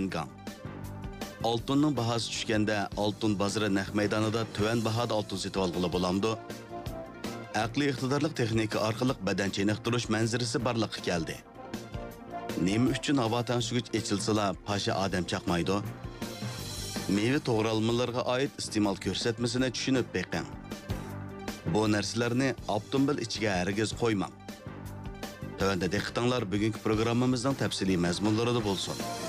Yangang. Oltinning bahosi tushganda oltin bozori naq maydonida tuvan bahoda oltin sotib olg'ili bo'lamdi. Aqliy iqtidorli texnika orqali badan cheniqtirish manzarasi barliqqa keldi. Nima uchun havo tanshigich echilsa pasha odam chaqmaydi? Meyve to'g'ralmalarga oid iste'mol ko'rsatmasini tushunib beqing. Bu narsalarni avtomobil ichiga hargiz qo'ymang. Tövəndə diqqətinizlər bugünkü proqramımızdan təfsili məzmunlarında bolsun.